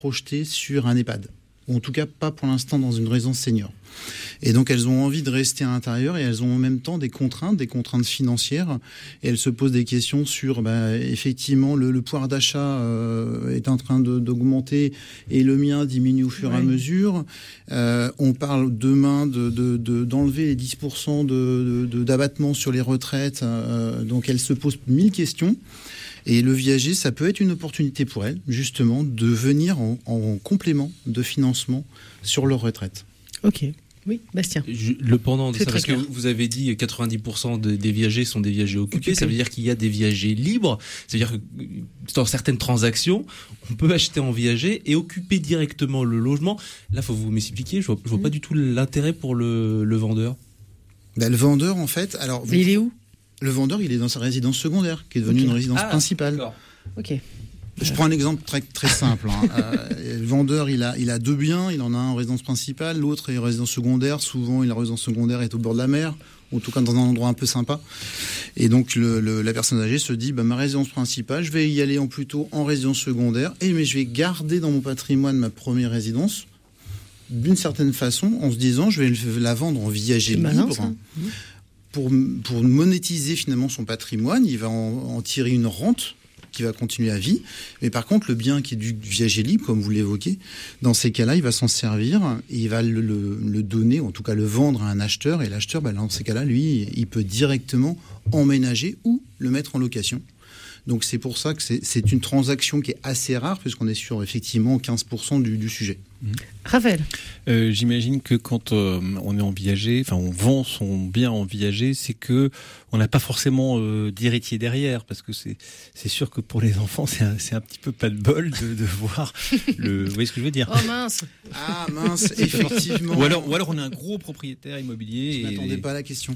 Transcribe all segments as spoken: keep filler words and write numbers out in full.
projetées sur un EHPAD. Ou en tout cas pas pour l'instant dans une résidence senior. Et donc elles ont envie de rester à l'intérieur et elles ont en même temps des contraintes, des contraintes financières. Et elles se posent des questions sur, bah, effectivement, le, le pouvoir d'achat euh, est en train de, d'augmenter et le mien diminue au fur et oui. à mesure. Euh, on parle demain de, de, de, d'enlever les dix pour cent de, de, d'abattement sur les retraites. Euh, donc elles se posent mille questions. Et le viager, ça peut être une opportunité pour elles, justement, de venir en, en complément de financement sur leur retraite. Ok. Oui, Bastien. Je, le pendant de C'est ça, parce clair. Que vous avez dit quatre-vingt-dix pour cent de, des viagers sont des viagers occupés, Occupé. Ça veut dire qu'il y a des viagers libres, ça veut dire que dans certaines transactions, on peut acheter en viager et occuper directement le logement. Là, il faut vous m'expliquer, je vois, je vois mmh. pas du tout l'intérêt pour le, le vendeur. Ben, le vendeur, en fait... alors vous... Mais il est où ? Le vendeur, il est dans sa résidence secondaire, qui est devenue okay. une résidence ah, principale. D'accord. Ok. Je prends un exemple très, très simple. Hein. Euh, le vendeur, il a, il a deux biens. Il en a un en résidence principale, l'autre est en résidence secondaire. Souvent, la résidence secondaire est au bord de la mer, ou en tout cas dans un endroit un peu sympa. Et donc, le, le, la personne âgée se dit, bah, ma résidence principale, je vais y aller en plutôt en résidence secondaire, et mais je vais garder dans mon patrimoine ma première résidence, d'une certaine façon, en se disant, je vais la vendre en viager libre. Malin, ça. Mmh. Pour, pour monétiser finalement son patrimoine, il va en, en tirer une rente qui va continuer à vie. Mais par contre, le bien qui est du viager libre, comme vous l'évoquez, dans ces cas-là, il va s'en servir et il va le, le, le donner, en tout cas le vendre à un acheteur. Et l'acheteur, bah, dans ces cas-là, lui, il peut directement emménager ou le mettre en location. Donc c'est pour ça que c'est, c'est une transaction qui est assez rare, puisqu'on est sur effectivement quinze pour cent du, du sujet. Mmh. Raphaël. Euh, j'imagine que quand euh, on est en viager, enfin on vend son bien en viager, c'est que on n'a pas forcément euh, d'héritier derrière, parce que c'est c'est sûr que pour les enfants c'est un, c'est un petit peu pas de bol de, de voir le. Vous voyez ce que je veux dire ? Oh mince. Ah mince, effectivement. Ou alors ou alors on est un gros propriétaire immobilier. Je et... m'attendais pas à la question.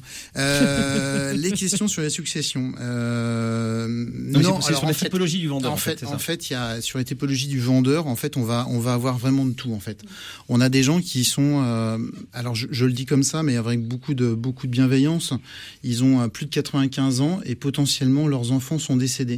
Euh, les questions sur la succession. Euh, non, non c'est, c'est sur la fait, typologie du vendeur. En fait, en fait, il y a sur la typologie du vendeur. En fait, on va on va avoir vraiment de tout. En fait, on a des gens qui sont, euh, alors je, je le dis comme ça, mais avec beaucoup de beaucoup de bienveillance. Ils ont euh, plus de quatre-vingt-quinze ans et potentiellement leurs enfants sont décédés.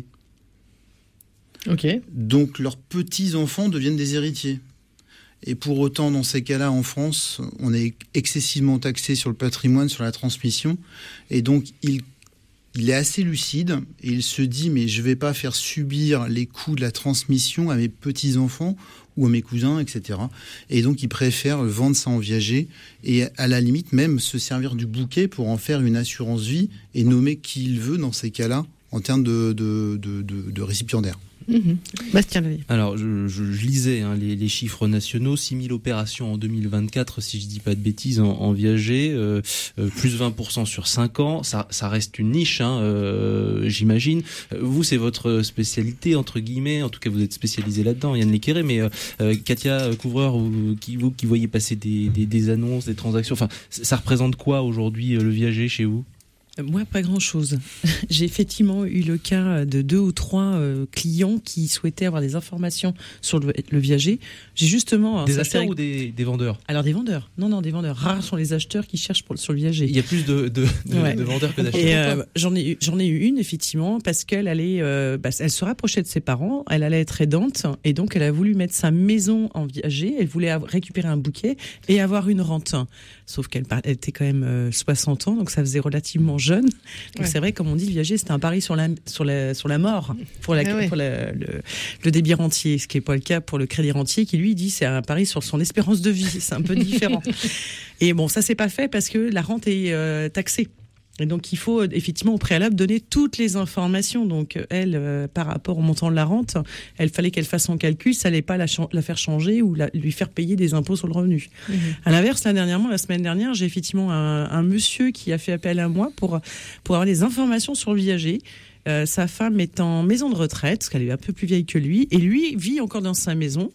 Ok. Donc leurs petits enfants deviennent des héritiers. Et pour autant, dans ces cas-là, en France, on est excessivement taxé sur le patrimoine, sur la transmission, et donc il Il est assez lucide et il se dit mais je vais pas faire subir les coûts de la transmission à mes petits-enfants ou à mes cousins, et cetera. Et donc il préfère vendre ça en viager et à la limite même se servir du bouquet pour en faire une assurance vie et nommer qui il veut dans ces cas-là en termes de, de, de, de, de récipiendaire. Mmh. Bastien. Alors, je, je, je lisais hein, les, les chiffres nationaux, six mille opérations en deux mille vingt-quatre, si je dis pas de bêtises, en, en viager, euh, euh, plus vingt pour cent sur cinq ans, ça, ça reste une niche, hein, euh, j'imagine. Vous, c'est votre spécialité, entre guillemets, en tout cas vous êtes spécialisé là-dedans, Yann Léquéré, mais euh, Katia Couvreur, ou, qui, vous qui voyez passer des, des, des annonces, des transactions, enfin, ça représente quoi aujourd'hui le viager chez vous ? Moi, pas grand-chose. J'ai effectivement eu le cas de deux ou trois euh, clients qui souhaitaient avoir des informations sur le, le viager. J'ai justement... Des acheteurs ré... ou des, des vendeurs ? Alors, des vendeurs. Non, non, des vendeurs. Rares sont les acheteurs qui cherchent pour, sur le viager. Il y a plus de, de, de, ouais. de vendeurs que d'acheteurs. Et euh, j'en ai eu, j'en ai eu une, effectivement, parce qu'elle allait... Euh, bah, elle se rapprochait de ses parents, elle allait être aidante, et donc elle a voulu mettre sa maison en viager, elle voulait avoir, récupérer un bouquet et avoir une rente. Sauf qu'elle elle était quand même euh, soixante ans, donc ça faisait relativement jeune. Donc ouais. C'est vrai, comme on dit, le viager, c'était un pari sur la, sur la, sur la mort pour, la, ah ouais. pour la, le, le débit rentier, ce qui n'est pas le cas pour le crédit rentier, qui lui dit c'est un pari sur son espérance de vie. C'est un peu différent. Et bon, ça s'est pas fait parce que la rente est euh, taxée. Et donc, il faut effectivement au préalable donner toutes les informations. Donc, elle, euh, par rapport au montant de la rente, elle fallait qu'elle fasse son calcul. Ça n'allait pas la, ch- la faire changer ou la, lui faire payer des impôts sur le revenu. Mmh. À l'inverse, là, dernièrement, la semaine dernière, j'ai effectivement un, un monsieur qui a fait appel à moi pour, pour avoir des informations sur le viager. Euh, sa femme est en maison de retraite, parce qu'elle est un peu plus vieille que lui. Et lui vit encore dans sa maison.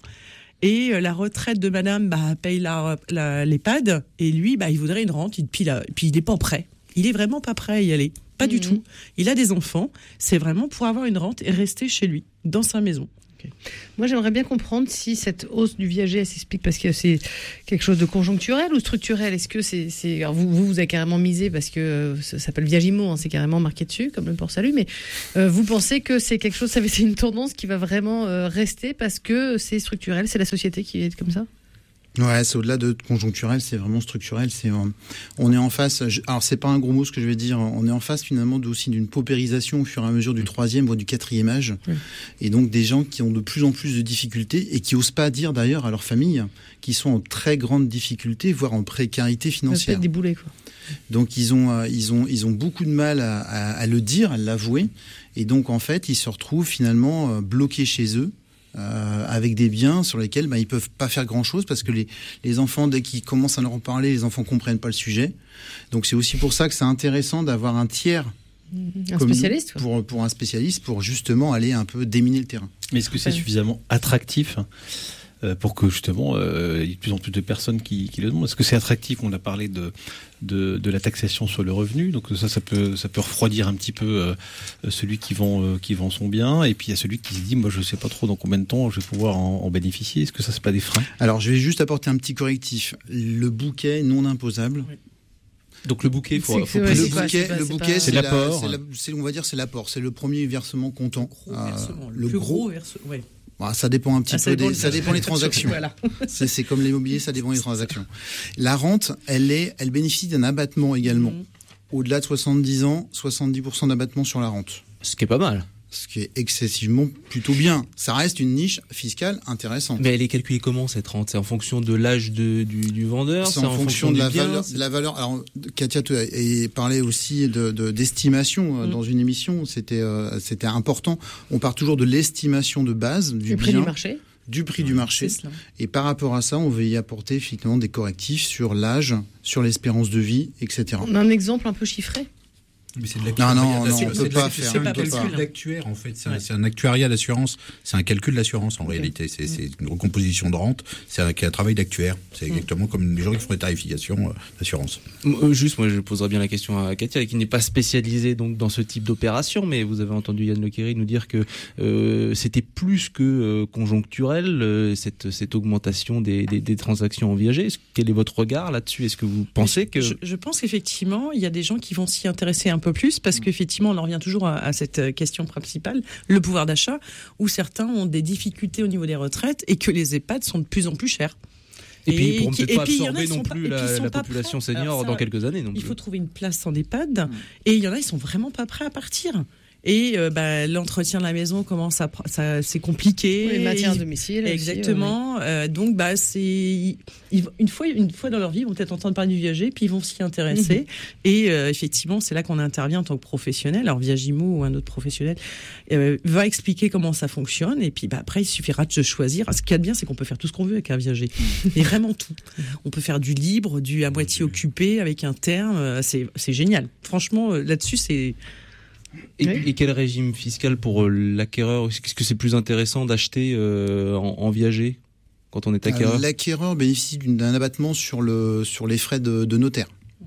Et la retraite de madame bah, paye la, la, l'EHPAD. Et lui, bah, il voudrait une rente. Et puis, là, puis il n'est pas prêt. Il est vraiment pas prêt à y aller. Pas mmh. du tout. Il a des enfants. C'est vraiment pour avoir une rente et rester chez lui, dans sa maison. Moi, j'aimerais bien comprendre si cette hausse du viager, elle s'explique parce que c'est quelque chose de conjoncturel ou structurel. Est-ce que c'est, c'est... Alors vous, vous, vous avez carrément misé parce que ça s'appelle Viagimo, hein, c'est carrément marqué dessus, comme le port salut. Mais euh, vous pensez que c'est quelque chose, c'est une tendance qui va vraiment euh, rester parce que c'est structurel, c'est la société qui est comme ça? Ouais, c'est au-delà de conjoncturel, c'est vraiment structurel. C'est, euh, on est en face. Je, alors, c'est pas un gros mot ce que je vais dire. On est en face finalement aussi d'une paupérisation au fur et à mesure du troisième voire du quatrième âge, mmh. et donc des gens qui ont de plus en plus de difficultés et qui osent pas dire d'ailleurs à leur famille, qui sont en très grande difficulté, voire en précarité financière. Des boulets, quoi. Donc ils ont, euh, ils ont, ils ont beaucoup de mal à, à, à le dire, à l'avouer, et donc en fait ils se retrouvent finalement euh, bloqués chez eux. Euh, avec des biens sur lesquels bah, ils peuvent pas faire grand chose parce que les, les enfants, dès qu'ils commencent à leur en parler, les enfants comprennent pas le sujet. Donc c'est aussi pour ça que c'est intéressant d'avoir un tiers, un spécialiste, pour, pour un spécialiste, pour justement aller un peu déminer le terrain. Mais est-ce que c'est suffisamment attractif euh, pour que justement euh, il y ait de plus en plus de personnes qui, qui le demandent? Est-ce que c'est attractif? On a parlé de, de, de la taxation sur le revenu, donc ça, ça peut, ça peut refroidir un petit peu euh, celui qui vend, euh, qui vend son bien, et puis il y a celui qui se dit, moi je sais pas trop dans combien de temps je vais pouvoir en, en bénéficier. Est-ce que ça, c'est pas des freins? Alors je vais juste apporter un petit correctif. Le bouquet non imposable. Oui. Donc le bouquet, faut, c'est, faut ouais, le, c'est pas, bouquet, c'est pas, le c'est bouquet, pas... c'est, c'est l'apport. La, c'est la, c'est, on va dire, c'est l'apport. C'est le premier versement comptant. Le, gros versement, euh, le, le gros, gros versement. Ouais. Bah, ça dépend un petit ah, peu des, ça dépend des transactions. Voilà. c'est, c'est comme l'immobilier, ça dépend des transactions. La rente, elle est, elle bénéficie d'un abattement également. Mmh. Au-delà de soixante-dix ans, soixante-dix pour cent d'abattement sur la rente. Ce qui est pas mal. Ce qui est excessivement plutôt bien. Ça reste une niche fiscale intéressante. Mais elle est calculée comment cette rente? C'est en fonction de l'âge de, du, du vendeur? C'est, c'est en, en fonction, fonction de la bien, valeur, c'est... de la valeur. Alors, Katia a parlé aussi de, de, d'estimation mmh. dans une émission. C'était, euh, c'était important. On part toujours de l'estimation de base du Le prix bien, du marché. Du prix ouais, du marché. Et par rapport à ça, on veut y apporter effectivement des correctifs sur l'âge, sur l'espérance de vie, et cetera. On a un exemple un peu chiffré? Mais c'est de non, non, non, on peut pas faire. C'est un calcul d'actuaire, en fait. C'est un, ouais. c'est un actuariat d'assurance. C'est un calcul d'assurance, en okay. réalité. C'est, c'est une recomposition de rente. C'est un, un travail d'actuaire. C'est exactement mmh. comme les gens qui font des tarifications euh, d'assurance. Euh, juste, moi, je poserai bien la question à Katia, qui n'est pas spécialisée donc, dans ce type d'opération, mais vous avez entendu Yann Lequéry nous dire que euh, c'était plus que euh, conjoncturel, euh, cette, cette augmentation des, des, des transactions en viager. Quel est votre regard là-dessus? Est-ce que vous pensez que... Je, je pense qu'effectivement, il y a des gens qui vont s'y intéresser un peu plus, parce qu'effectivement, on en revient toujours à, à cette question principale, le pouvoir d'achat, où certains ont des difficultés au niveau des retraites et que les EHPAD sont de plus en plus chers. Et, et puis ils ne pourront peut-être et pas absorber non plus pas, la, la population prêts. senior ça, dans quelques années. Non il plus. faut trouver une place en EHPAD, mmh. et il y en a, ils sont vraiment pas prêts à partir. Et euh, bah, l'entretien de la maison commence à, ça, c'est compliqué. Oui, le maintien à domicile. Exactement. Aussi, oui. euh, donc bah c'est ils, une fois une fois dans leur vie, ils vont peut-être entendre parler du viager, puis ils vont s'y intéresser. Mm-hmm. Et euh, effectivement, c'est là qu'on intervient en tant que professionnel. Alors Viagimo ou un autre professionnel euh, va expliquer comment ça fonctionne. Et puis bah, après, il suffira de choisir. Ce qu'il y a de bien, c'est qu'on peut faire tout ce qu'on veut avec un viager. Et vraiment tout. On peut faire du libre, du à moitié occupé, avec un terme. C'est c'est génial. Franchement, là-dessus, c'est Et, oui. et quel régime fiscal pour l'acquéreur? Est-ce que c'est plus intéressant d'acheter euh, en, en viager quand on est acquéreur? L'acquéreur bénéficie d'un abattement sur, le, sur les frais de, de notaire.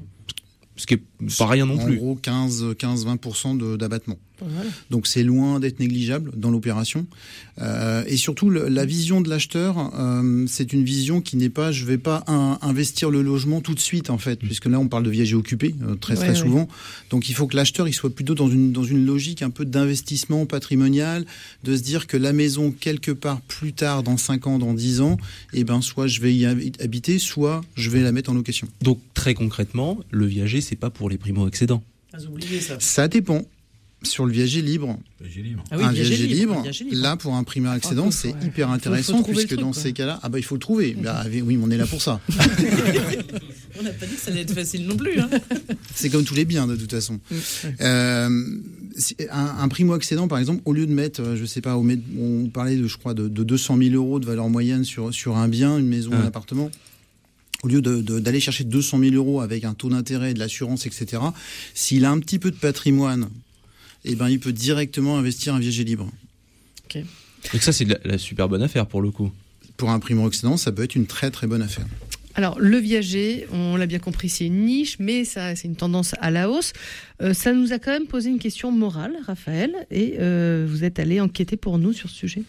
Ce qui est pas rien non en plus. En gros, quinze à vingt pour cent de, d'abattement. Voilà. Donc c'est loin d'être négligeable dans l'opération. Euh, et surtout, le, la vision de l'acheteur, euh, c'est une vision qui n'est pas, je vais pas un, investir le logement tout de suite en fait, mmh. puisque là on parle de viager occupé euh, très très ouais, souvent. Ouais. Donc il faut que l'acheteur il soit plutôt dans une dans une logique un peu d'investissement patrimonial, de se dire que la maison quelque part plus tard, dans cinq ans, dans dix ans, eh ben soit je vais y habiter, soit je vais la mettre en location. Donc très concrètement, le viager c'est pas pour les primo-accédants. Ah, vous oubliez ça. Ça dépend. Sur le viager libre, viager libre. Ah oui, un viager, viager libre, libre, viager libre, là pour un primo-accédant, ah, c'est ouais. hyper intéressant faut, faut puisque truc, dans quoi. Ces cas-là, ah bah il faut le trouver. Mmh. Bah, oui, mais on est là pour ça. On n'a pas dit que ça allait être facile non plus. Hein. C'est comme tous les biens de toute façon. Mmh. Euh, un, un primo-accédant, par exemple, au lieu de mettre, je sais pas, on parlait de, je crois, de, de deux cent mille euros de valeur moyenne sur sur un bien, une maison, mmh. un appartement. Au lieu de, de, d'aller chercher deux cent mille euros avec un taux d'intérêt, de l'assurance, et cetera, s'il a un petit peu de patrimoine, eh ben, il peut directement investir un viager libre. Okay. Donc ça, c'est la, la super bonne affaire pour le coup. Pour un primo-accédant, ça peut être une très très bonne affaire. Alors, le viager, on l'a bien compris, c'est une niche, mais ça, c'est une tendance à la hausse. Euh, ça nous a quand même posé une question morale, Raphaël, et euh, vous êtes allé enquêter pour nous sur ce sujet.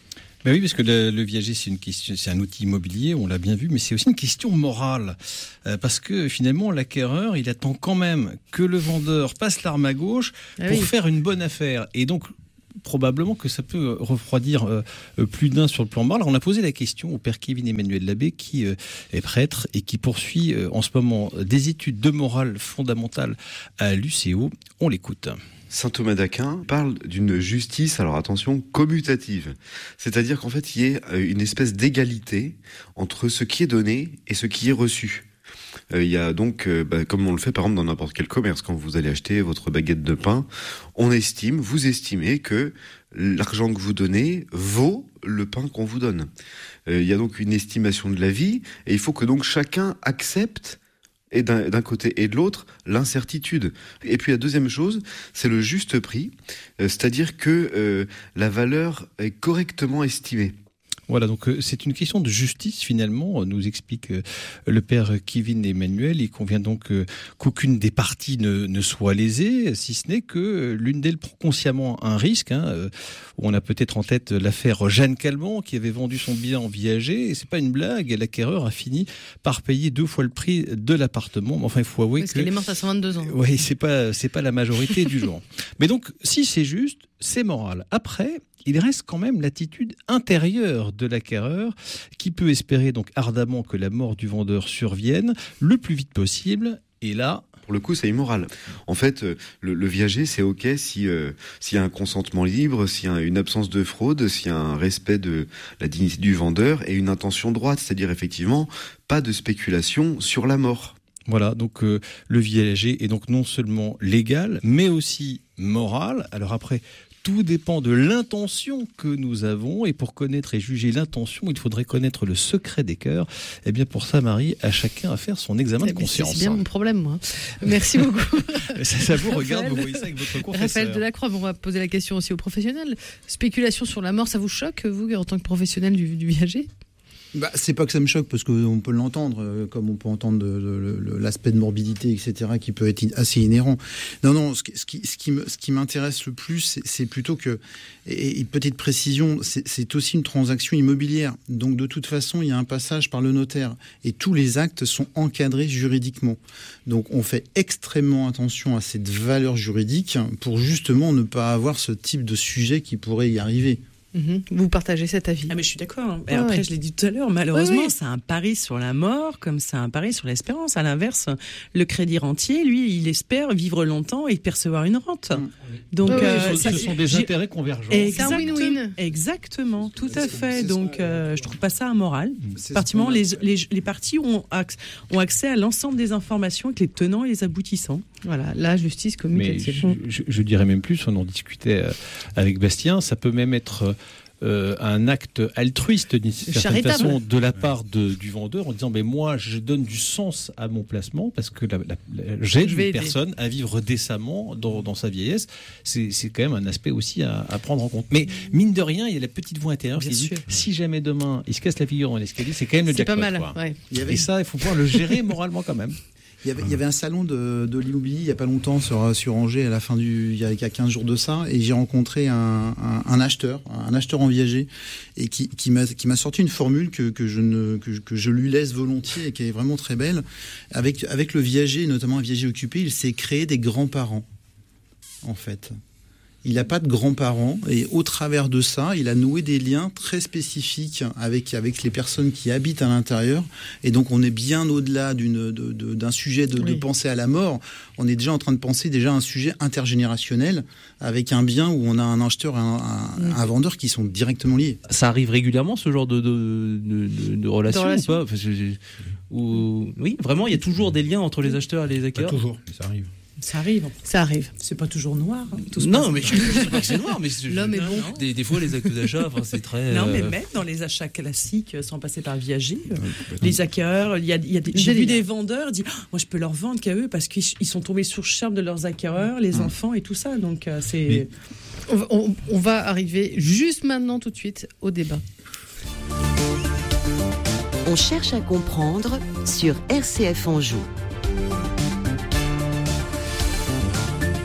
Ben oui, parce que le, le viager, c'est une question, c'est un outil immobilier, on l'a bien vu, mais c'est aussi une question morale. Euh, parce que finalement, l'acquéreur, il attend quand même que le vendeur passe l'arme à gauche Ah pour oui. faire une bonne affaire. Et donc, probablement que ça peut refroidir euh, plus d'un sur le plan moral. Alors, on a posé la question au père Kevin Emmanuel Labbé, qui euh, est prêtre et qui poursuit euh, en ce moment des études de morale fondamentale à l'U C O. On l'écoute. Saint Thomas d'Aquin parle d'une justice, alors attention, commutative. C'est-à-dire qu'en fait, il y ait une espèce d'égalité entre ce qui est donné et ce qui est reçu. Euh, il y a donc, euh, bah, comme on le fait par exemple dans n'importe quel commerce, quand vous allez acheter votre baguette de pain, on estime, vous estimez que l'argent que vous donnez vaut le pain qu'on vous donne. Euh, il y a donc une estimation de la vie, et il faut que donc chacun accepte, et d'un, d'un côté et de l'autre, l'incertitude. Et puis la deuxième chose, c'est le juste prix, euh, c'est-à-dire que euh, la valeur est correctement estimée. Voilà, donc euh, c'est une question de justice finalement, nous explique euh, le père Kevin Emmanuel. Il convient donc euh, qu'aucune des parties ne, ne soit lésée, si ce n'est que euh, l'une d'elles prend consciemment un risque. Hein, euh, on a peut-être en tête l'affaire Jeanne Calment qui avait vendu son bien en viager, et c'est pas une blague, l'acquéreur a fini par payer deux fois le prix de l'appartement. Mais enfin, il faut avouer Parce que... qu'elle est morte à cent vingt-deux ans. Oui, c'est pas, c'est pas la majorité du genre. Mais donc, si c'est juste, c'est moral. Après, il reste quand même l'attitude intérieure de l'acquéreur qui peut espérer donc ardemment que la mort du vendeur survienne le plus vite possible. Et là, Pour le coup, c'est immoral. En fait, le, le viager, c'est OK si euh, s'il y a un consentement libre, s'il y a une absence de fraude, s'il y a un respect de la dignité du vendeur et une intention droite, c'est-à-dire effectivement pas de spéculation sur la mort. voilà, donc euh, le viager est donc non seulement légal, mais aussi moral. Alors après, tout dépend de l'intention que nous avons, et pour connaître et juger l'intention, il faudrait connaître le secret des cœurs. Et bien pour ça, Marie, à chacun à faire son examen de Mais c'est- conscience. C'est bien mon problème, moi. Merci beaucoup. ça, ça vous regarde, Raphaël. vous voyez ça avec votre confesseur. Raphaël Delacroix, on va poser la question aussi aux professionnels. Spéculation sur la mort, ça vous choque, vous, en tant que professionnel du, du viager ? Bah, c'est pas que ça me choque, parce qu'on peut l'entendre, euh, comme on peut entendre de, de, de, l'aspect de morbidité, et cetera, qui peut être in- assez inhérent. Non, non, ce qui, ce qui, ce qui, me, ce qui m'intéresse le plus, c'est, c'est plutôt que, et, et petite précision, c'est, c'est aussi une transaction immobilière. Donc, de toute façon, il y a un passage par le notaire, et tous les actes sont encadrés juridiquement. Donc, on fait extrêmement attention à cette valeur juridique pour justement ne pas avoir ce type de sujet qui pourrait y arriver. Mhm. Vous partagez cet avis. Ah mais je suis d'accord. hein. Et Ouais, après, ouais. je l'ai dit tout à l'heure, malheureusement, Ouais, ouais. c'est un pari sur la mort, comme c'est un pari sur l'espérance. À l'inverse, le crédit rentier, lui, il espère vivre longtemps et percevoir une rente. Donc, Ouais, ouais, euh, Ce sont- ça- ce sont des j'ai- intérêts convergents. C'est un Exactement, win-win. exactement, tout à C'est- fait. c'est Donc, ça, euh, je trouve pas ça amoral. C'est À partir du ce moment où qu'on les, les, les parties ont, acc- ont accès à l'ensemble des informations avec les tenants et les aboutissants. Voilà, la justice Mais commutative. je, je- je dirais même plus, on en discutait euh, avec Bastien, ça peut même être euh, un acte altruiste d'une certaine Charitable. façon de la part de, du vendeur en disant mais moi je donne du sens à mon placement parce que la, la- la- j'aide Je vais une aider. personne à vivre décemment dans, dans sa vieillesse. C'est, c'est quand même un aspect aussi à, à prendre en compte. Mais mine de rien, il y a la petite voix intérieure Bien qui dit sûr. si jamais demain il se casse la figure dans l'escalier, c'est quand même le C'est jackpot. pas mal. quoi. Ouais. Il y avait Et ça, il faut pouvoir le gérer moralement quand même. Il y, avait, il y avait un salon de, de l'immobilier il n'y a pas longtemps sur, sur Angers à la fin du il y a, il y a quinze jours de ça, et j'ai rencontré un, un, un acheteur un acheteur en viager, et qui, qui m'a qui m'a sorti une formule que, que je ne que, je- que je lui laisse volontiers et qui est vraiment très belle. Avec avec le viager, notamment un viager occupé, il s'est créé des grands-parents, en fait. Il n'a pas de grands-parents, et au travers de ça, il a noué des liens très spécifiques avec, avec les personnes qui habitent à l'intérieur. Et donc, on est bien au-delà d'une, de, de, d'un sujet de, de Oui. penser à la mort. On est déjà en train de penser déjà à un sujet intergénérationnel, avec un bien où on a un acheteur et un, un, un vendeur qui sont directement liés. Ça arrive régulièrement, ce genre de, de, de, de, de relation, De relation. ou pas Parce que j'ai- ou- Oui, vraiment, il y a toujours des liens entre les acheteurs et les Pas acquéreurs. toujours, mais ça arrive. Ça arrive. Ça arrive. C'est pas toujours noir. hein. Tout se Non, passe- mais je ne sais pas que c'est noir, mais c'est- L'homme est je- bon. Des, des fois, les actes d'achat, enfin, c'est très. Non, mais euh, même dans les achats classiques, euh, sans passer par le viager, euh, les acquéreurs, il y a, il y a des, j'ai Des vu liens. des vendeurs dire, Ah, moi je peux leur vendre qu'à eux parce qu'ils ils sont tombés sur le charme de leurs acquéreurs, les enfants et tout ça. Donc euh, c'est. Mais- On va, on- on va arriver juste maintenant, tout de suite, au débat. On cherche à comprendre sur R C F Anjou.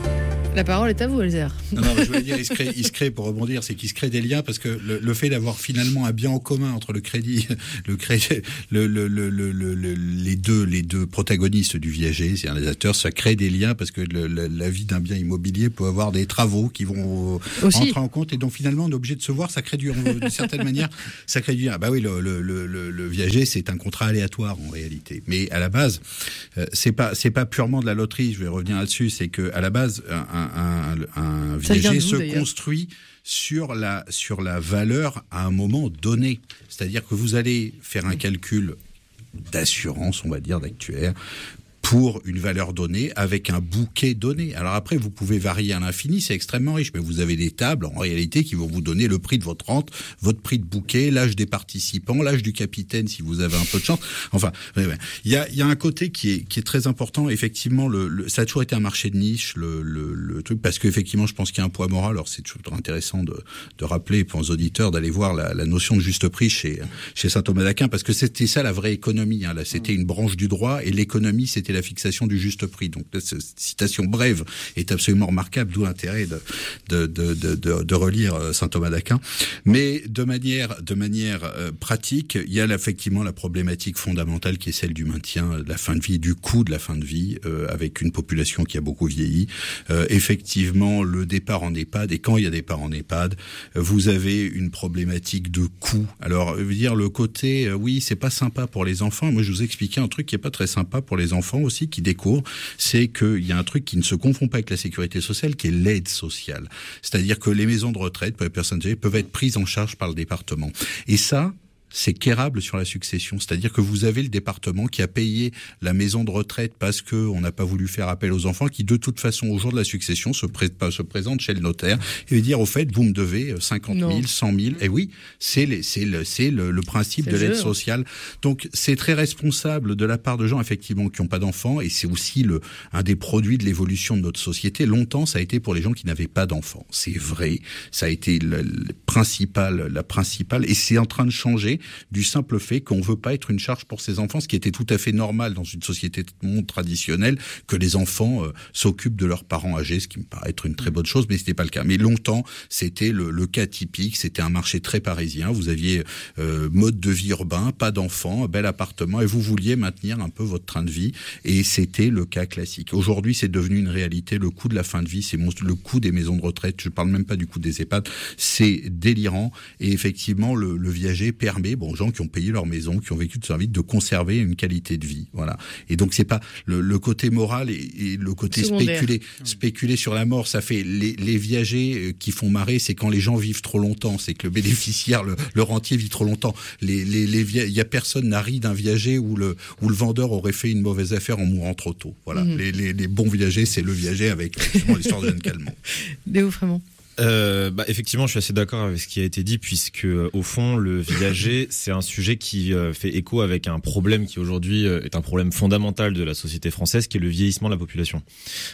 La parole est à vous, Elzer. Non, non, je voulais dire, il se crée, il se crée pour rebondir, c'est qu'il se crée des liens parce que le, le fait d'avoir finalement un bien en commun entre le crédit, le crédit, le, le, le, le, le, les deux, les deux protagonistes du viager, c'est un des acteurs, ça crée des liens parce que le, le, la vie d'un bien immobilier peut avoir des travaux qui vont Aussi. entrer en compte et donc finalement on est obligé de se voir, ça crée du, d'une certaine manière, ça crée du lien. Bah oui, le, le, le, le, le viager, c'est un contrat aléatoire en réalité, mais à la base, euh, c'est pas, c'est pas purement de la loterie. Je vais revenir là-dessus, c'est que à la base, un Un, un viager se d'ailleurs. construit sur la, sur la valeur à un moment donné. C'est-à-dire que vous allez faire un calcul d'assurance, on va dire, d'actuaire, pour une valeur donnée, avec un bouquet donné. Alors après, vous pouvez varier à l'infini, c'est extrêmement riche, mais vous avez des tables, en réalité, qui vont vous donner le prix de votre rente, votre prix de bouquet, l'âge des participants, l'âge du capitaine, si vous avez un peu de chance. Enfin, il ouais, y a, il y a un côté qui est, qui est très important. Effectivement, le, le, ça a toujours été un marché de niche, le, le, le truc, parce qu'effectivement, je pense qu'il y a un poids moral. Alors, c'est toujours intéressant de, de rappeler pour les auditeurs d'aller voir la, la notion de juste prix chez, chez saint Thomas d'Aquin, parce que c'était ça la vraie économie, hein. Là, c'était une branche du droit, et l'économie, c'était la fixation du juste prix. Donc cette citation brève est absolument remarquable, d'où l'intérêt de de de de, de, de relire saint Thomas d'Aquin. Mais de manière de manière euh, pratique, il y a effectivement la problématique fondamentale qui est celle du maintien de la fin de vie, du coût de la fin de vie, euh, avec une population qui a beaucoup vieilli. Euh, effectivement, le départ en EHPAD, et quand il y a départ en EHPAD, vous avez une problématique de coût. Alors, je veux dire, le côté, euh, oui, c'est pas sympa pour les enfants. Moi, je vous expliquais un truc qui est pas très sympa pour les enfants aussi, qui découvrent, c'est qu'il y a un truc qui ne se confond pas avec la sécurité sociale, qui est l'aide sociale. C'est-à-dire que les maisons de retraite pour les personnes âgées peuvent être prises en charge par le département. Et ça, c'est quérable sur la succession. C'est-à-dire que vous avez le département qui a payé la maison de retraite parce que on n'a pas voulu faire appel aux enfants, qui de toute façon au jour de la succession se, pré- se présente chez le notaire et veut dire au fait vous me devez cinquante mille, cent mille. Et oui, c'est, les, c'est, le, c'est le, le principe c'est de l'aide jeu. sociale. Donc c'est très responsable de la part de gens effectivement qui n'ont pas d'enfants, et c'est aussi le un des produits de l'évolution de notre société. Longtemps ça a été pour les gens qui n'avaient pas d'enfants. C'est vrai, ça a été le, le principal, la principale, et c'est en train de changer du simple fait qu'on veut pas être une charge pour ses enfants, ce qui était tout à fait normal dans une société monde traditionnelle, que les enfants euh, s'occupent de leurs parents âgés, ce qui me paraît être une très bonne chose, mais c'était pas le cas. Mais longtemps, c'était le, le cas typique, c'était un marché très parisien, vous aviez euh, mode de vie urbain, pas d'enfants, bel appartement, et vous vouliez maintenir un peu votre train de vie, et c'était le cas classique. Aujourd'hui, c'est devenu une réalité, le coût de la fin de vie, c'est monstre, le coût des maisons de retraite, je parle même pas du coût des EHPAD, c'est délirant, et effectivement, le, le viager permet bon, aux gens qui ont payé leur maison, qui ont vécu de leur vie, de conserver une qualité de vie. Voilà. Et donc, c'est pas le, le côté moral et, et le côté Secondaire. spéculer, spéculer sur la mort. Ça fait les, les viagers qui font marrer, c'est quand les gens vivent trop longtemps. C'est que le bénéficiaire, le, le rentier vit trop longtemps. Les, les, les via... il y a personne n'a ri d'un viager où le, où le vendeur aurait fait une mauvaise affaire en mourant trop tôt. Voilà. Mmh. Les, les, les bons viagers, c'est le viager avec l'histoire de Jeanne Calment. Léo Frémont. Euh, bah, effectivement, je suis assez d'accord avec ce qui a été dit, puisque euh, au fond, le viager, c'est un sujet qui euh, fait écho avec un problème qui aujourd'hui euh, est un problème fondamental de la société française, qui est le vieillissement de la population.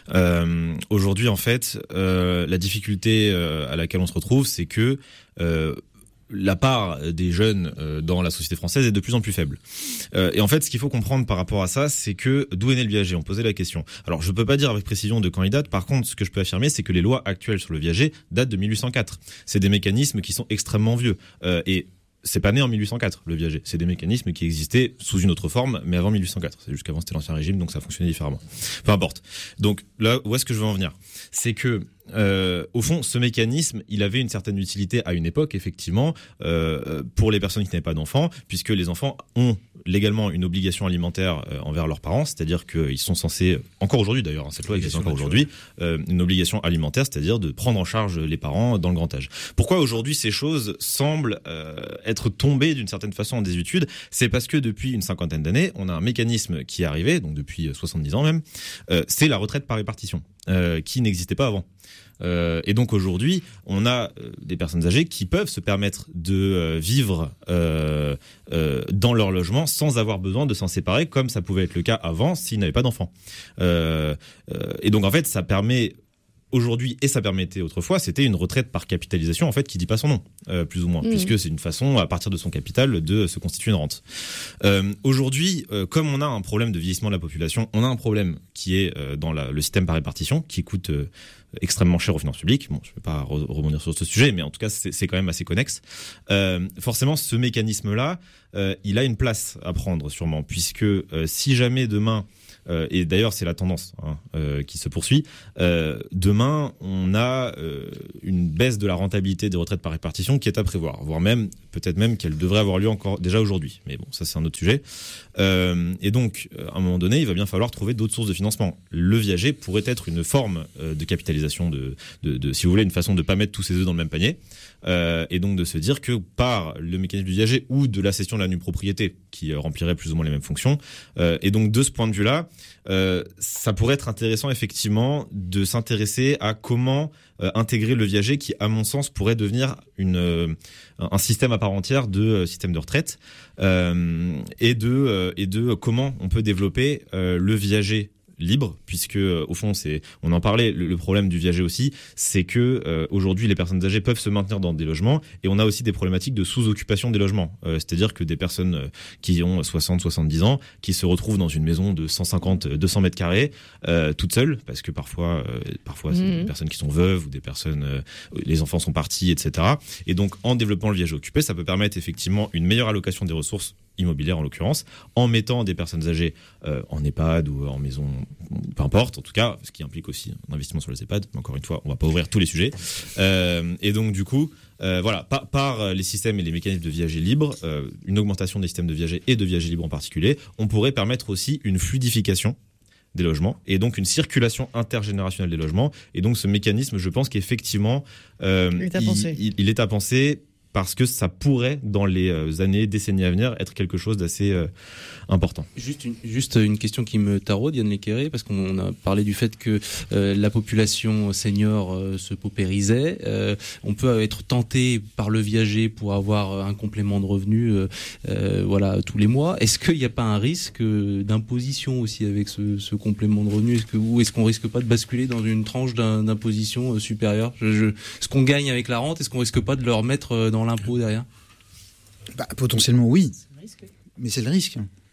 Euh, aujourd'hui, en fait, euh, la difficulté euh, à laquelle on se retrouve, c'est que euh, la part des jeunes dans la société française est de plus en plus faible. Euh, et en fait, ce qu'il faut comprendre par rapport à ça, c'est que d'où est né le viager ? On posait la question. Alors, je peux pas dire avec précision de quand il date. Par contre, ce que je peux affirmer, c'est que les lois actuelles sur le viager datent de mille huit cent quatre. C'est des mécanismes qui sont extrêmement vieux. Euh, et c'est pas né en mille huit cent quatre, le viager. C'est des mécanismes qui existaient sous une autre forme, mais avant mille huit cent quatre. C'est juste qu'avant, c'était l'Ancien Régime, donc ça fonctionnait différemment. Peu importe. Donc là, où est-ce que je veux en venir ? C'est que Euh, au fond, ce mécanisme, il avait une certaine utilité à une époque, effectivement, euh, pour les personnes qui n'avaient pas d'enfants, puisque les enfants ont légalement une obligation alimentaire euh, envers leurs parents, c'est-à-dire qu'ils sont censés, encore aujourd'hui d'ailleurs, hein, cette loi existe encore aujourd'hui, euh, une obligation alimentaire, c'est-à-dire de prendre en charge les parents dans le grand âge. Pourquoi aujourd'hui ces choses semblent euh, être tombées d'une certaine façon en désuétude ? C'est parce que depuis une cinquantaine d'années, on a un mécanisme qui est arrivé, donc depuis soixante-dix ans même, euh, c'est la retraite par répartition, euh, qui n'existait pas avant. Euh, et donc aujourd'hui, on a euh, des personnes âgées qui peuvent se permettre de euh, vivre euh, euh, dans leur logement sans avoir besoin de s'en séparer, comme ça pouvait être le cas avant s'ils n'avaient pas d'enfants. Euh, euh, et donc en fait, ça permet aujourd'hui, et ça permettait autrefois, c'était une retraite par capitalisation, en fait, qui dit pas son nom, euh, plus ou moins, mmh. puisque c'est une façon, à partir de son capital, de se constituer une rente. Euh, aujourd'hui, euh, comme on a un problème de vieillissement de la population, on a un problème qui est euh, dans la, le système par répartition, qui coûte euh, extrêmement cher aux finances publiques. Bon, je ne vais pas re- rebondir sur ce sujet, mais en tout cas, c'est, c'est quand même assez connexe. Euh, forcément, ce mécanisme-là, euh, il a une place à prendre, sûrement, puisque euh, si jamais demain, Euh, et d'ailleurs, c'est la tendance hein, euh, qui se poursuit. Euh, demain, on a euh, une baisse de la rentabilité des retraites par répartition qui est à prévoir, voire même, peut-être même qu'elle devrait avoir lieu encore déjà aujourd'hui. Mais bon, ça c'est un autre sujet. Euh, et donc, à un moment donné, il va bien falloir trouver d'autres sources de financement. Le viager pourrait être une forme euh, de capitalisation, de, de, de, si vous voulez, une façon de ne pas mettre tous ses œufs dans le même panier. Euh, et donc de se dire que par le mécanisme du viager ou de la cession de la nue propriété, qui euh, remplirait plus ou moins les mêmes fonctions, euh, et donc de ce point de vue-là, Euh, ça pourrait être intéressant effectivement de s'intéresser à comment euh, intégrer le viager qui, à mon sens, pourrait devenir une, euh, un système à part entière de euh, système de retraite euh, et, de, euh, et de comment on peut développer euh, le viager libre, puisque euh, au fond c'est, on en parlait, le, le problème du viager aussi, c'est que euh, aujourd'hui les personnes âgées peuvent se maintenir dans des logements et on a aussi des problématiques de sous-occupation des logements. Euh, c'est-à-dire que des personnes euh, qui ont soixante, soixante-dix ans, qui se retrouvent dans une maison de cent cinquante, deux cents mètres carrés, euh, toutes seules, parce que parfois, euh, parfois c'est Mmh. des personnes qui sont veuves ou des personnes, euh, les enfants sont partis, et cetera. Et donc en développant le viager occupé, ça peut permettre effectivement une meilleure allocation des ressources immobilières en l'occurrence, en mettant des personnes âgées euh, en EHPAD ou en maison, peu importe, en tout cas, ce qui implique aussi un investissement sur les EHPAD, mais encore une fois, on va pas ouvrir tous les sujets. Euh, et donc du coup, euh, voilà, par, par les systèmes et les mécanismes de viager libre, euh, une augmentation des systèmes de viager et de viager libre en particulier, on pourrait permettre aussi une fluidification des logements et donc une circulation intergénérationnelle des logements. Et donc ce mécanisme, je pense qu'effectivement, euh, Il est à il, penser. il, il est à penser parce que ça pourrait, dans les années, décennies à venir, être quelque chose d'assez euh, important. Juste une, juste une question qui me taraude, Yann Lequeré, parce qu'on a parlé du fait que euh, la population senior euh, se paupérisait. Euh, on peut être tenté par le viager pour avoir un complément de revenu euh, euh, voilà, tous les mois. Est-ce qu'il n'y a pas un risque d'imposition aussi avec ce, ce complément de revenu? Est-ce que, ou est-ce qu'on risque pas de basculer dans une tranche d'un, d'imposition euh, supérieure? je, je, Ce qu'on gagne avec la rente, est-ce qu'on risque pas de le remettre euh, dans l'impôt derrière? Bah, potentiellement oui, mais c'est le risque.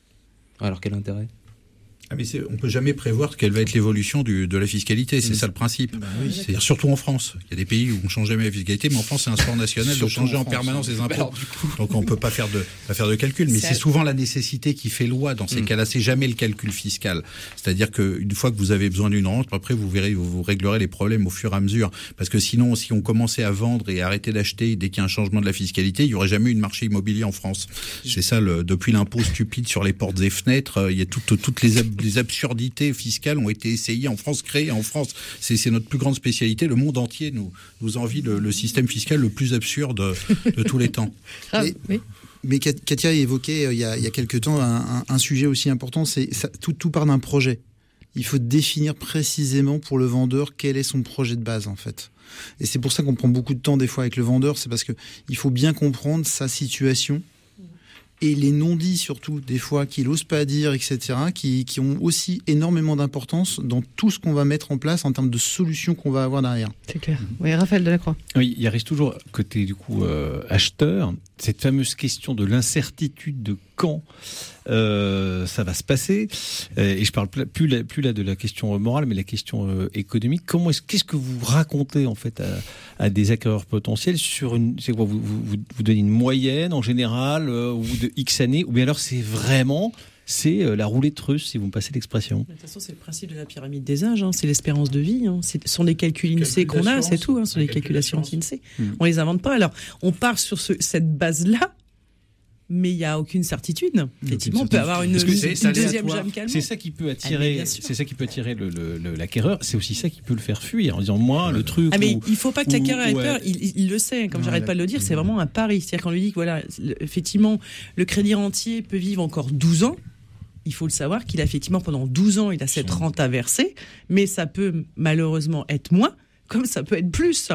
Alors quel intérêt? Ah mais c'est, on peut jamais prévoir quelle va être l'évolution du, de la fiscalité, c'est mmh. ça le principe. Bah oui, c'est-à-dire surtout en France. Il y a des pays où on change jamais la fiscalité, mais en France c'est un sport national de changer en, en permanence les impôts. Alors, donc on peut pas faire de pas faire de calcul, mais c'est, c'est souvent la nécessité qui fait loi dans ces mmh. cas-là. C'est jamais le calcul fiscal. C'est-à-dire que une fois que vous avez besoin d'une rente, après vous verrez, vous, vous réglerez les problèmes au fur et à mesure. Parce que sinon, si on commençait à vendre et arrêter d'acheter dès qu'il y a un changement de la fiscalité, il y aurait jamais eu de marché immobilier en France. C'est ça, le, depuis l'impôt stupide sur les portes et fenêtres, il y a toutes toutes les les absurdités fiscales ont été essayées en France, créées en France. C'est, c'est notre plus grande spécialité. Le monde entier nous, nous envie le, le système fiscal le plus absurde de, de tous les temps. Ah, mais, oui. mais Katia évoquait euh, il y a, il y a quelques temps un, un, un sujet aussi important, c'est ça, tout, tout part d'un projet. Il faut définir précisément pour le vendeur quel est son projet de base en fait. Et c'est pour ça qu'on prend beaucoup de temps des fois avec le vendeur, c'est parce que il faut bien comprendre sa situation. Et les non-dits surtout, des fois, qu'il n'ose pas dire, et cetera, qui, qui ont aussi énormément d'importance dans tout ce qu'on va mettre en place en termes de solutions qu'on va avoir derrière. C'est clair. Oui, Raphaël Delacroix. Oui, il reste toujours, côté du coup euh, acheteur, cette fameuse question de l'incertitude de quand euh, ça va se passer. Euh, et je parle plus là, plus là de la question morale, mais la question euh, économique. Comment est-ce, qu'est-ce que vous racontez en fait à, à des acquéreurs potentiels sur une, c'est quoi, vous, vous, vous donnez une moyenne en général euh, ou de X années, ou bien alors c'est vraiment c'est euh, la roulette russe, si vous me passez l'expression. De toute façon, c'est le principe de la pyramide des âges, hein. C'est l'espérance de vie. Hein. Ce sont les calculs INSEE qu'on a, c'est tout. Hein. Ce sont les calculations INSEE. Mmh. On les invente pas. Alors, on part sur ce, cette base-là. Mais il n'y a aucune certitude. Effectivement, on peut avoir une, une, c'est, une deuxième jambe calme. C'est ça qui peut attirer, ah, c'est ça qui peut attirer le, le, le, l'acquéreur. C'est aussi ça qui peut le faire fuir en disant moi le truc. Ah mais où, il faut pas que l'acquéreur ait ouais. peur. Il, il, il le sait. Comme ouais, j'arrête pas de le dire, mmh. c'est vraiment un pari. C'est-à-dire qu'on lui dit que voilà, effectivement, le crédit rentier peut vivre encore douze ans. Il faut le savoir qu'il a effectivement pendant douze ans, il a cette rente à verser, mais ça peut malheureusement être moins, comme ça peut être plus. Mmh.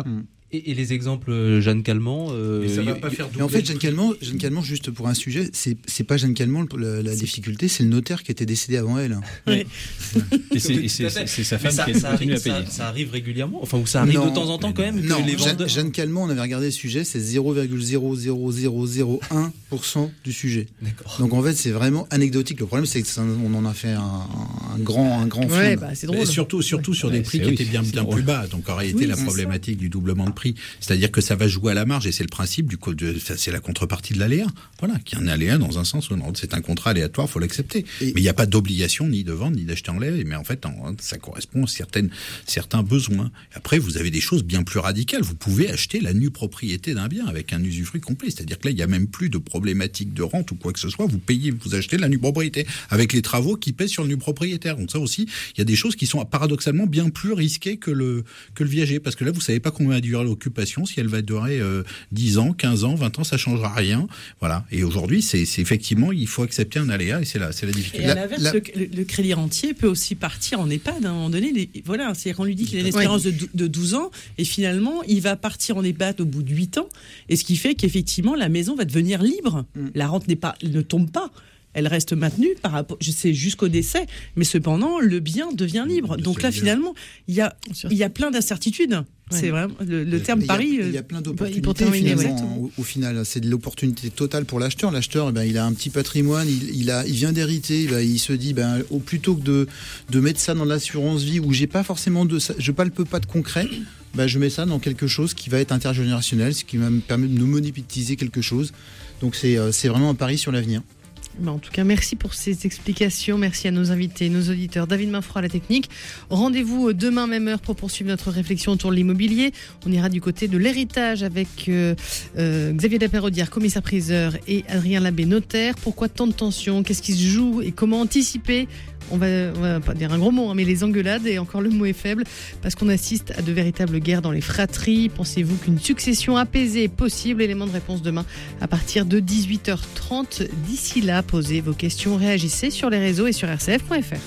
Et, et les exemples, Jeanne Calment euh, Mais ça va y- pas y- faire Mais en fait, doubler Jeanne le Calment, Jeanne Calment, juste pour un sujet, c'est c'est pas Jeanne Calment le- le- la difficulté, c'est le notaire qui était décédé avant elle. Oui. Et c'est, et c'est, c'est, c'est sa Mais femme ça, qui ça continue arrive, à payer. ça, ça arrive régulièrement, enfin, ou ça arrive Non, de temps en temps quand même. Non, que les Jeanne, vendeurs... Jeanne Calment, on avait regardé le sujet, c'est zéro virgule zéro zéro zéro zéro un pour cent du sujet. D'accord. Donc en fait, c'est vraiment anecdotique. Le problème, c'est que ça, on en a fait un, un grand, un grand Ouais, film. bah, c'est Et drôle. surtout, surtout sur Ouais, des prix c'est- qui oui, étaient bien, c'est bien drôle. plus bas. Donc en réalité, Oui, la c'est problématique du doublement de prix, c'est-à-dire que ça va jouer à la marge et c'est le principe du co- de, ça, c'est la contrepartie de l'aléa. Voilà, qu'il y a un aléa dans un sens ou dans l'autre. C'est un contrat aléatoire, faut l'accepter. Et- Mais il n'y a pas d'obligation ni de vendre ni d'acheter en lait. Mais en fait, en- ça correspond à certaines, certains besoins. Après, vous avez des choses bien plus radicales. Vous pouvez acheter la nue propriété d'un bien avec un usufruit complet. C'est-à-dire que là, il n'y a même plus de problématique de rente ou quoi que ce soit. Vous payez, vous achetez la nue propriété avec les travaux qui pèsent sur le nu propriétaire. Donc ça aussi, il y a des choses qui sont paradoxalement bien plus risquées que le, que le viager. Parce que là, vous savez pas combien va durer l'occupation, si elle va durer euh, dix ans, quinze ans, vingt ans, ça changera rien. Voilà. Et aujourd'hui, c'est, c'est effectivement, il faut accepter un aléa et c'est la, c'est la difficulté. Et à La- l'inverse, la- le, le- le crédit rentier peut aussi partir en EHPAD à un moment donné. Les- voilà, c'est-à-dire qu'on lui dit qu'il a une espérance de, dou- de douze ans et finalement, il va partir en EHPAD au bout de huit ans. Et ce qui fait qu'effectivement, la maison va devenir libre. Mm. La rente n'est pas, ne tombe pas. Elle reste maintenue par rapport, je sais, jusqu'au décès, mais cependant, le bien devient libre. Le Donc là, seul bien. finalement, il y a, il y a plein d'incertitudes. C'est vraiment le, le terme Il y a- pari. Il y a euh, plein pour d'opportunités terminer, finalement, exactement. au, au final. C'est de l'opportunité totale pour l'acheteur. L'acheteur, eh ben, il a un petit patrimoine, il, il, a, il vient d'hériter, ben, il se dit, ben, au, plutôt que de, de mettre ça dans l'assurance vie où j'ai pas forcément de, je palpe pas de concret, ben, je mets ça dans quelque chose qui va être intergénérationnel, ce qui va me permettre de monétiser quelque chose. Donc c'est, euh, c'est vraiment un pari sur l'avenir. Bah, en tout cas, merci pour ces explications. Merci à nos invités, nos auditeurs. David Mainfroy à la technique. Rendez-vous demain, même heure, pour poursuivre notre réflexion autour de l'immobilier. On ira du côté de l'héritage avec euh, euh, Xavier Lapérodière, commissaire-priseur, et Adrien Labbé, notaire. Pourquoi tant de tensions? Qu'est-ce qui se joue et comment anticiper? On va, on va pas dire un gros mot, hein, mais les engueulades, et encore le mot est faible, parce qu'on assiste à de véritables guerres dans les fratries. Pensez-vous qu'une succession apaisée est possible? Élément de réponse demain à partir de dix-huit heures trente. D'ici là, posez vos questions, réagissez sur les réseaux et sur r c f point f r.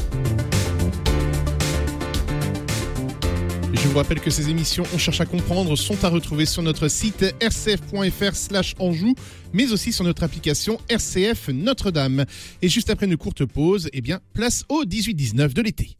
Je vous rappelle que ces émissions On cherche à comprendre sont à retrouver sur notre site r c f point f r slash Anjou, mais aussi sur notre application R C F Notre-Dame. Et juste après une courte pause, eh bien, place au dix-huit dix-neuf de l'été.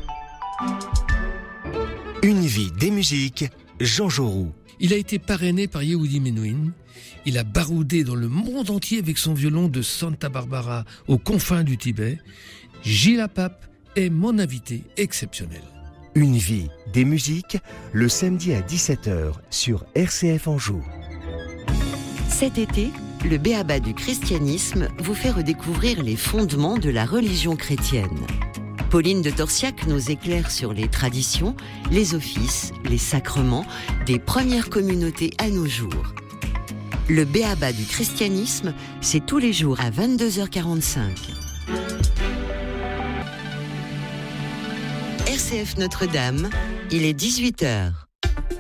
Une vie, des musiques, Jean Jaurou. Il a été parrainé par Yehudi Menuhin. Il a baroudé dans le monde entier avec son violon de Santa Barbara aux confins du Tibet. Gilles Pape est mon invité exceptionnel. Une vie, des musiques, le samedi à dix-sept heures sur R C F Anjou. Cet été, le B.A.B.A. du christianisme vous fait redécouvrir les fondements de la religion chrétienne. Pauline de Torsiac nous éclaire sur les traditions, les offices, les sacrements des premières communautés à nos jours. Le B.A.B.A. du christianisme, c'est tous les jours à vingt-deux heures quarante-cinq. R C F Notre-Dame, il est dix-huit heures.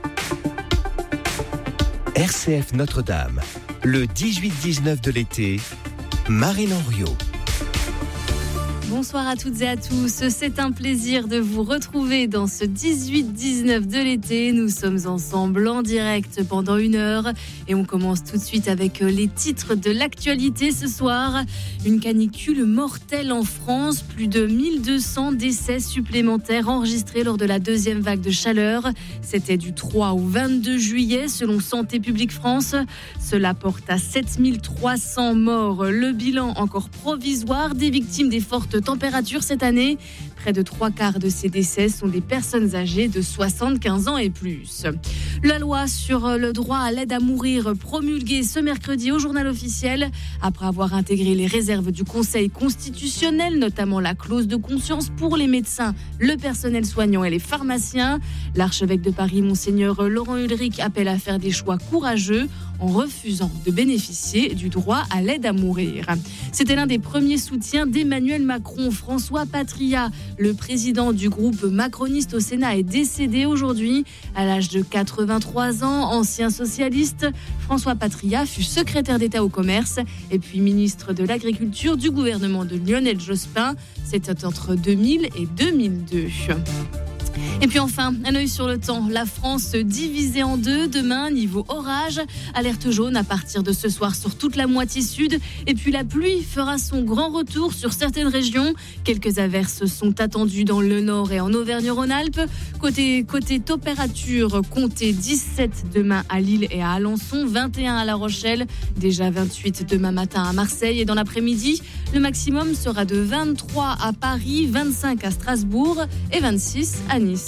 R C F Notre-Dame, le dix-huit dix-neuf de l'été, Marine Henriot. Bonsoir à toutes et à tous, c'est un plaisir de vous retrouver dans ce dix-huit dix-neuf de l'été. Nous sommes ensemble en direct pendant une heure et on commence tout de suite avec les titres de l'actualité ce soir. Une canicule mortelle en France, plus de mille deux cents décès supplémentaires enregistrés lors de la deuxième vague de chaleur. C'était du trois au vingt-deux juillet selon Santé publique France. Cela porte à sept mille trois cents morts. Le bilan encore provisoire des victimes des fortes température cette année. Près de trois quarts de ces décès sont des personnes âgées de soixante-quinze ans et plus. La loi sur le droit à l'aide à mourir promulguée ce mercredi au journal officiel, après avoir intégré les réserves du Conseil constitutionnel, notamment la clause de conscience pour les médecins, le personnel soignant et les pharmaciens. L'archevêque de Paris, Monseigneur Laurent Ulrich, appelle à faire des choix courageux en refusant de bénéficier du droit à l'aide à mourir. C'était l'un des premiers soutiens d'Emmanuel Macron. François Patria, le président du groupe macroniste au Sénat, est décédé aujourd'hui à l'âge de quatre-vingt-trois ans. Ancien socialiste, François Patria fut secrétaire d'État au commerce et puis ministre de l'Agriculture du gouvernement de Lionel Jospin. C'était entre deux mille et deux mille deux. Et puis enfin, un œil sur le temps. La France divisée en deux. Demain, niveau orage. Alerte jaune à partir de ce soir sur toute la moitié sud. Et puis la pluie fera son grand retour sur certaines régions. Quelques averses sont attendues dans le nord et en Auvergne-Rhône-Alpes. Côté, côté température, comptez dix-sept demain à Lille et à Alençon, vingt et un à La Rochelle, déjà vingt-huit demain matin à Marseille. Et dans l'après-midi, le maximum sera de vingt-trois à Paris, vingt-cinq à Strasbourg et vingt-six à Nice.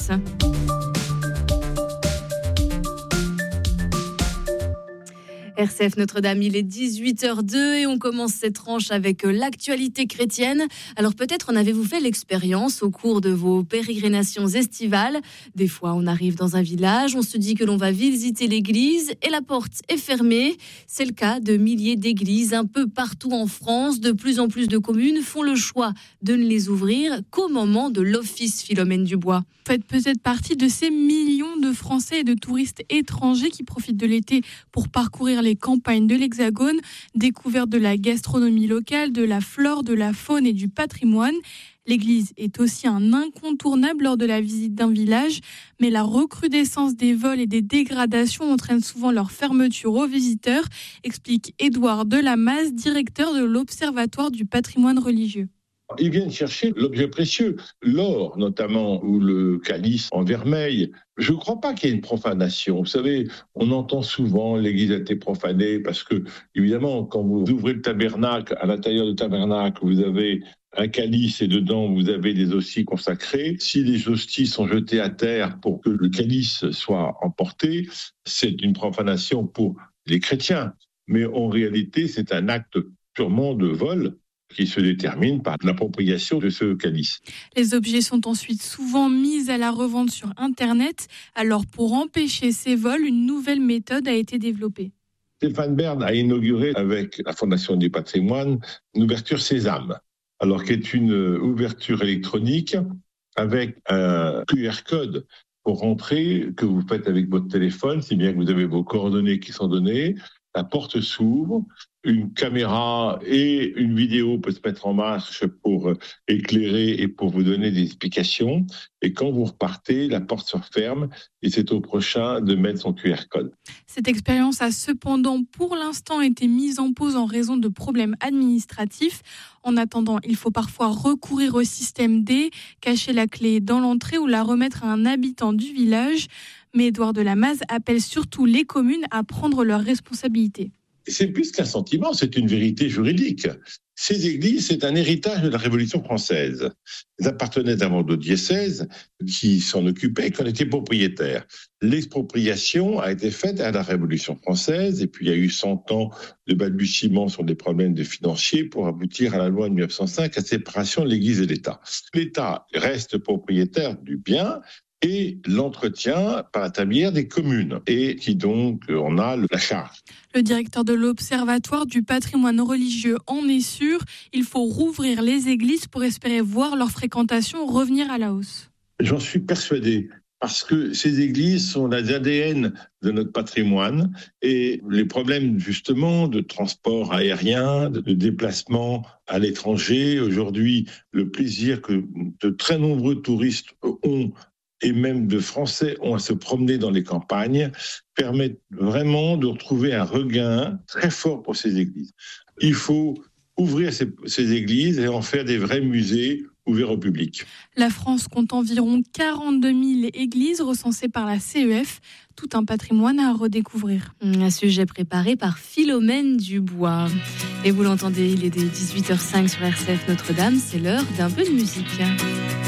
R C F Notre-Dame, il est dix-huit heures deux et on commence cette tranche avec l'actualité chrétienne. Alors peut-être en avez-vous fait l'expérience au cours de vos pérégrinations estivales. Des fois, on arrive dans un village, on se dit que l'on va visiter l'église et la porte est fermée. C'est le cas de milliers d'églises un peu partout en France. De plus en plus de communes font le choix de ne les ouvrir qu'au moment de l'office Philomène Dubois. Vous faites peut-être partie de ces millions de Français et de touristes étrangers qui profitent de l'été pour parcourir les campagnes de l'Hexagone, découverte de la gastronomie locale, de la flore, de la faune et du patrimoine. L'église est aussi un incontournable lors de la visite d'un village, mais la recrudescence des vols et des dégradations entraîne souvent leur fermeture aux visiteurs, explique Édouard Delamasse, directeur de l'Observatoire du patrimoine religieux. Ils viennent chercher l'objet précieux, l'or notamment, ou le calice en vermeil. Je ne crois pas qu'il y ait une profanation. Vous savez, on entend souvent l'église a été profanée parce que, évidemment, quand vous ouvrez le tabernacle, à l'intérieur du tabernacle, vous avez un calice et dedans, vous avez des hosties consacrées. Si les hosties sont jetées à terre pour que le calice soit emporté, c'est une profanation pour les chrétiens. Mais en réalité, c'est un acte purement de vol qui se détermine par l'appropriation de ce calice. Les objets sont ensuite souvent mis à la revente sur Internet. Alors, pour empêcher ces vols, une nouvelle méthode a été développée. Stéphane Bern a inauguré avec la Fondation du patrimoine une ouverture Sésame, alors qui est une ouverture électronique avec un Q R code pour rentrer, que vous faites avec votre téléphone, si bien que vous avez vos coordonnées qui sont données. La porte s'ouvre, une caméra et une vidéo peut se mettre en marche pour éclairer et pour vous donner des explications. Et quand vous repartez, la porte se referme et c'est au prochain de mettre son Q R code. Cette expérience a cependant pour l'instant été mise en pause en raison de problèmes administratifs. En attendant, il faut parfois recourir au système D, cacher la clé dans l'entrée ou la remettre à un habitant du village. Mais Édouard Delamasse appelle surtout les communes à prendre leurs responsabilités. C'est plus qu'un sentiment, c'est une vérité juridique. Ces églises, c'est un héritage de la Révolution française. Elles appartenaient d'abord au diocèse qui s'en occupait et qui en était propriétaire. L'expropriation a été faite à la Révolution française et puis il y a eu cent ans de balbutiements sur des problèmes de financiers pour aboutir à la loi de mille neuf cent cinq, à la séparation de l'Église et l'État. L'État reste propriétaire du bien et l'entretien par l'intermédiaire des communes, et qui donc en a la charge. Le directeur de l'Observatoire du patrimoine religieux en est sûr, il faut rouvrir les églises pour espérer voir leur fréquentation revenir à la hausse. J'en suis persuadé, parce que ces églises sont l'A D N de notre patrimoine, et les problèmes justement de transport aérien, de déplacement à l'étranger, aujourd'hui le plaisir que de très nombreux touristes ont et même de Français ont à se promener dans les campagnes, permettent vraiment de retrouver un regain très fort pour ces églises. Il faut ouvrir ces, ces églises et en faire des vrais musées ouverts au public. La France compte environ quarante-deux mille églises recensées par la C E F, tout un patrimoine à redécouvrir. Un sujet préparé par Philomène Dubois. Et vous l'entendez, il est dix-huit heures cinq sur R C F Notre-Dame, c'est l'heure d'un peu de musique.